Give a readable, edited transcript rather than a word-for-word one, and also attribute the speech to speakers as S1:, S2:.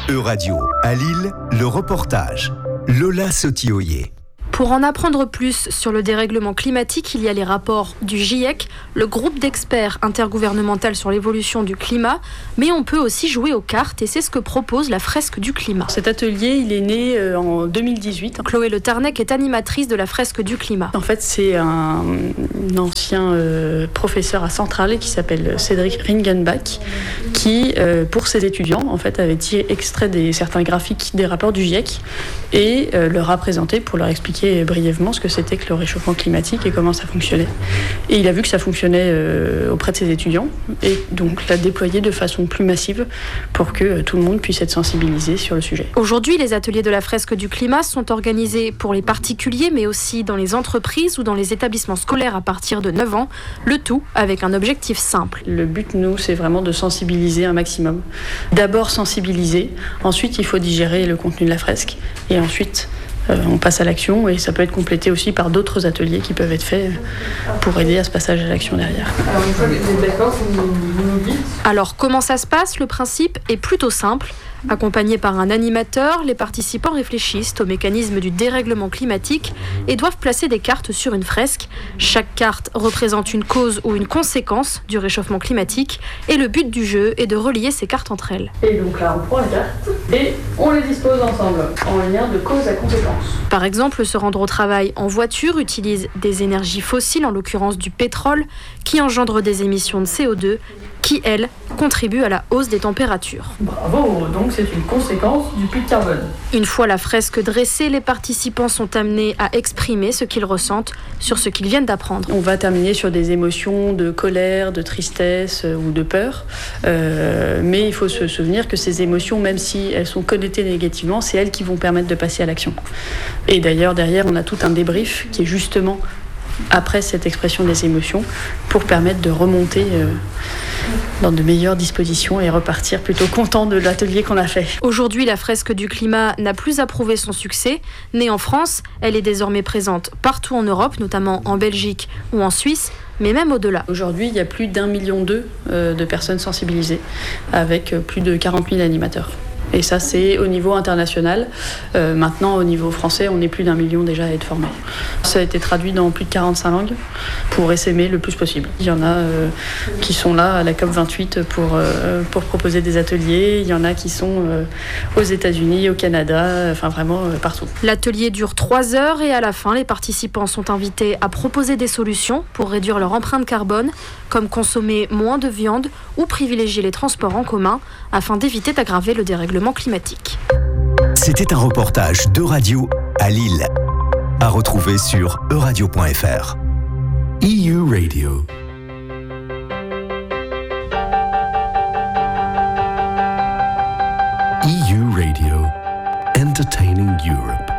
S1: Euradio, à Lille, le reportage. Lola Sotioyer.
S2: Pour en apprendre plus sur le dérèglement climatique, il y a les rapports du GIEC, le groupe d'experts intergouvernemental sur l'évolution du climat, mais on peut aussi jouer aux cartes et c'est ce que propose la fresque du climat.
S3: Cet atelier, il est né en 2018.
S2: Chloé Le Tarnec est animatrice de la fresque du climat.
S3: En fait, c'est un ancien professeur à Centrale qui s'appelle Cédric Ringenbach, qui, pour ses étudiants, en fait, avait tiré extrait certains graphiques des rapports du GIEC et leur a présenté pour leur expliquer brièvement ce que c'était que le réchauffement climatique et comment ça fonctionnait. Et il a vu que ça fonctionnait auprès de ses étudiants et donc l'a déployé de façon plus massive pour que tout le monde puisse être sensibilisé sur le sujet.
S2: Aujourd'hui, les ateliers de la fresque du climat sont organisés pour les particuliers mais aussi dans les entreprises ou dans les établissements scolaires à partir de 9 ans, le tout avec un objectif simple.
S3: Le but, nous, c'est vraiment de sensibiliser un maximum. D'abord sensibiliser, ensuite il faut digérer le contenu de la fresque et ensuite on passe à l'action et ça peut être complété aussi par d'autres ateliers qui peuvent être faits pour aider à ce passage à l'action derrière.
S4: Alors une fois que vous êtes d'accord, vous nous dites.
S2: Alors comment ça se passe ? Le principe est plutôt simple. Accompagnés par un animateur, les participants réfléchissent au mécanisme du dérèglement climatique et doivent placer des cartes sur une fresque. Chaque carte représente une cause ou une conséquence du réchauffement climatique et le but du jeu est de relier ces cartes entre elles.
S3: Et donc là, on prend les cartes et on les dispose ensemble en lien de cause à conséquence.
S2: Par exemple, se rendre au travail en voiture utilise des énergies fossiles, en l'occurrence du pétrole, qui engendre des émissions de CO2 qui, elles, contribuent à la hausse des températures.
S3: Bravo, donc c'est une conséquence du puits de carbone.
S2: Une fois la fresque dressée, les participants sont amenés à exprimer ce qu'ils ressentent sur ce qu'ils viennent d'apprendre.
S3: On va terminer sur des émotions de colère, de tristesse ou de peur, mais il faut se souvenir que ces émotions, même si elles sont connotées négativement, c'est elles qui vont permettre de passer à l'action. Et d'ailleurs, derrière, on a tout un débrief qui est justement après cette expression des émotions pour permettre de remonter dans de meilleures dispositions et repartir plutôt content de l'atelier qu'on a fait.
S2: Aujourd'hui, la fresque du climat n'a plus à prouver son succès. Née en France, elle est désormais présente partout en Europe, notamment en Belgique ou en Suisse, mais même au-delà.
S3: Aujourd'hui, il y a plus d'1,2 million de personnes sensibilisées, avec plus de 40 000 animateurs. Et ça, c'est au niveau international. Maintenant, au niveau français, on est plus d'1 million déjà à être formés. Ça a été traduit dans plus de 45 langues pour essaimer le plus possible. Il y en a qui sont là à la COP28 pour proposer des ateliers. Il y en a qui sont aux États-Unis, au Canada, enfin vraiment partout.
S2: L'atelier dure 3 heures et à la fin, les participants sont invités à proposer des solutions pour réduire leur empreinte carbone, comme consommer moins de viande ou privilégier les transports en commun afin d'éviter d'aggraver le dérèglement climatique.
S1: C'était un reportage d'Euradio à Lille. À retrouver sur euradio.fr. EU Radio. EU Radio. Entertaining Europe.